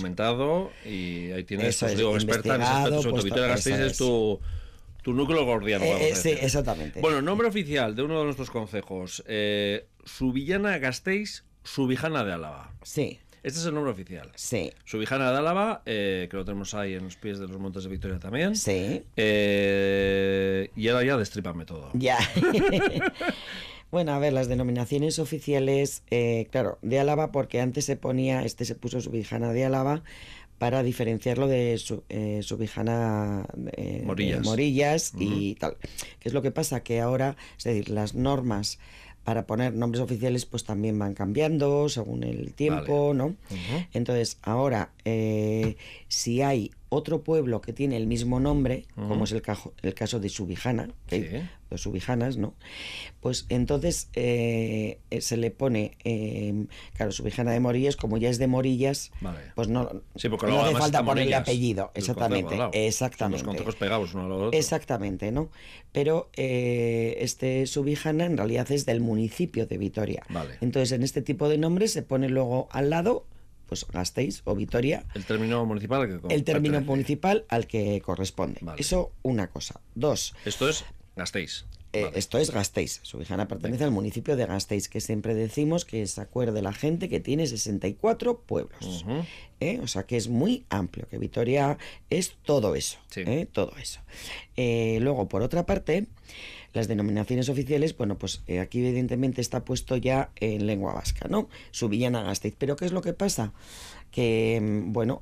documentado y ahí tienes, Eso pues, es, digo, experta en ese aspecto, sobre todo Vitoria-Gasteiz es tu núcleo gordiano. Sí, exactamente. Bueno, nombre oficial de uno de nuestros concejos, Subillana-Gasteiz, Subijana de Álava. Sí. Este es el nombre oficial. Sí. Subijana de Álava, que lo tenemos ahí en los pies de los Montes de Vitoria también. Sí. Y ahora ya destrípame todo. Ya. Bueno, a ver, las denominaciones oficiales, claro, de Álava, porque antes se puso Subijana de Álava para diferenciarlo de Subijana Morillas y tal. ¿Qué es lo que pasa? Que ahora, es decir, las normas para poner nombres oficiales pues también van cambiando según el tiempo, ¿no? Entonces, ahora, si hay otro pueblo que tiene el mismo nombre, como es el caso de Subijana, los subijanas, ¿no? Pues entonces se le pone, claro, Subijana de Morillas, como ya es de Morillas, pues no hace falta ponerle apellido, exactamente. Los concejos pegados uno al otro. Exactamente, ¿no? Pero este Subijana en realidad es del municipio de Vitoria. Entonces, en este tipo de nombres se pone luego al lado pues Gasteiz o Vitoria. El término municipal al que corresponde. Eso, una cosa. Dos. Esto es Gasteiz. Esto es Gasteiz. Subijana pertenece al municipio de Gasteiz, que siempre decimos que se acuerde la gente que tiene 64 pueblos. O sea que es muy amplio, que Vitoria es todo eso. Todo eso. Luego, por otra parte, las denominaciones oficiales, bueno, pues aquí evidentemente está puesto ya en lengua vasca, ¿no? Subillana Gasteiz. Pero ¿qué es lo que pasa? Que, bueno,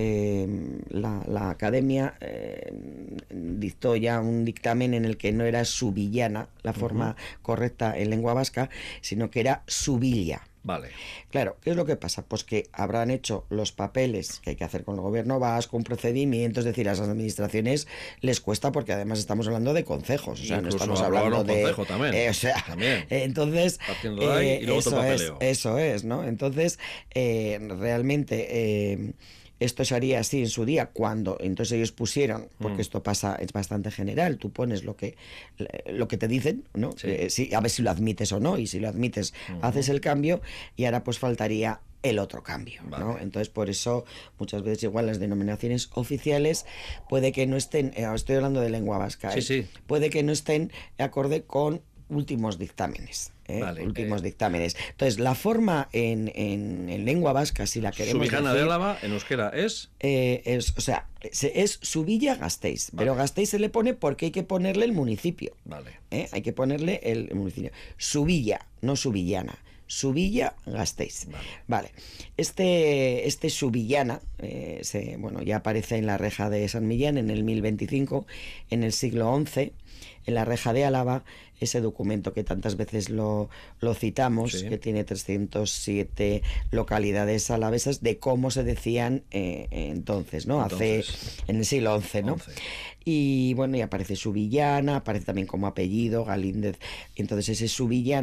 la academia dictó ya un dictamen en el que no era subillana la forma correcta en lengua vasca, sino que era subilla. Claro, ¿qué es lo que pasa? Pues que habrán hecho los papeles que hay que hacer con el gobierno vasco, un procedimiento, es decir, a las administraciones les cuesta porque además estamos hablando de concejos, o sea, no estamos hablando de... Consejo también, entonces, eso es, ¿no? Entonces, realmente... esto se haría así en su día cuando entonces ellos pusieron, porque esto pasa, es bastante general, tú pones lo que te dicen, ¿no? A ver si lo admites o no, y si lo admites haces el cambio, y ahora pues faltaría el otro cambio, ¿no? Entonces, por eso muchas veces igual las denominaciones oficiales puede que no estén, estoy hablando de lengua vasca, puede que no estén acorde con últimos dictámenes. Dictámenes. Entonces, la forma en lengua vasca, si la queremos Subijana de Álava, en euskera es Subilla Gasteiz, pero Gasteiz se le pone porque hay que ponerle el municipio. Hay que ponerle el municipio. Subilla, no Subillana. Subilla Gasteiz. Vale. Este Subillana ya aparece en la reja de San Millán en el 1025, en el siglo XI, en la reja de Álava, ese documento que tantas veces lo citamos, que tiene 307 localidades alavesas de cómo se decían entonces, ¿no? En el siglo XI, ¿no? Y bueno, y aparece Subillana, aparece también como apellido, Galíndez. Entonces ese Subillana